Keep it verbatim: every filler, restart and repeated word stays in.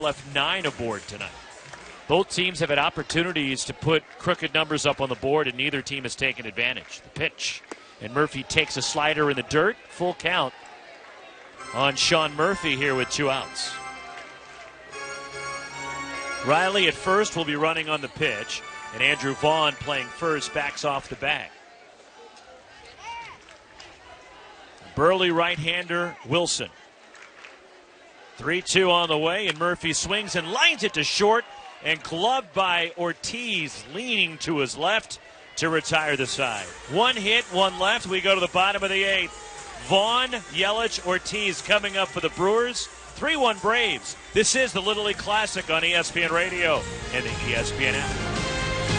left nine aboard tonight. Both teams have had opportunities to put crooked numbers up on the board, and neither team has taken advantage. The pitch, and Murphy takes a slider in the dirt. Full count on Sean Murphy here with two outs. Riley at first will be running on the pitch, and Andrew Vaughn playing first backs off the bag. Burley right-hander Wilson. three two on the way, and Murphy swings and lines it to short, and gloved by Ortiz, leaning to his left to retire the side. One hit, one left. We go to the bottom of the eighth. Vaughn, Yelich, Ortiz coming up for the Brewers. three one Braves. This is the Little League Classic on E S P N Radio and the E S P N app.